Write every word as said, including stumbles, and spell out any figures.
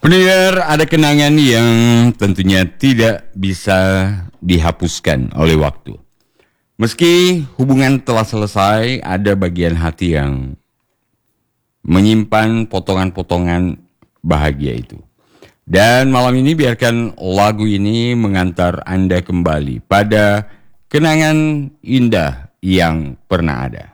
Pendengar, ada kenangan yang tentunya tidak bisa dihapuskan oleh waktu. Meski hubungan telah selesai, ada bagian hati yang menyimpan potongan-potongan bahagia itu. Dan malam ini biarkan lagu ini mengantar Anda kembali pada kenangan indah yang pernah ada.